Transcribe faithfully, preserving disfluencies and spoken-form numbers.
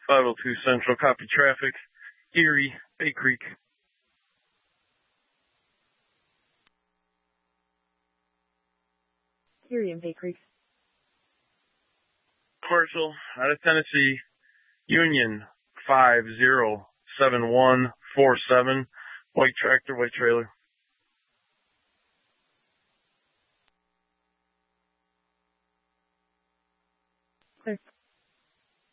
five oh two Central, copy traffic. Erie, Bay Creek. Erie and Bay Creek. Commercial, out of Tennessee, Union five zero seven one four seven, white tractor, white trailer.